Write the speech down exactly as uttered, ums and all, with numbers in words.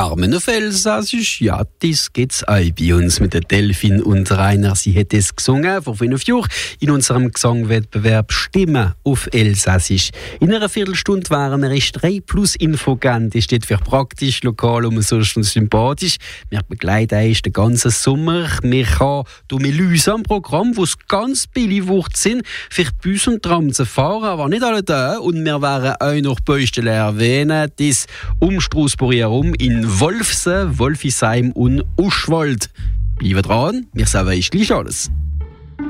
Carmen auf Elsassisch, ja, das geht's auch bei uns mit der Delphine und Rainer. Sie hat es gesungen vor fünf Jahren in unserem Gesangwettbewerb Stimmen auf Elsassisch. In einer Viertelstunde waren wir erst drei plus Info gegeben. Das steht für praktisch, lokal und sonst und sympathisch. Wir begleiten euch den ganzen Sommer. Wir haben durch Lüse am Programm, wo es ganz billig Wucht sind, für Bus und Tram zu fahren, aber nicht alle da. Und wir werden auch noch Baustellen erwähnen, das um Strassburg herum in Wolfsen, Wolfisheim und Uschwald. Bleiben dran, wir sagen euch gleich alles.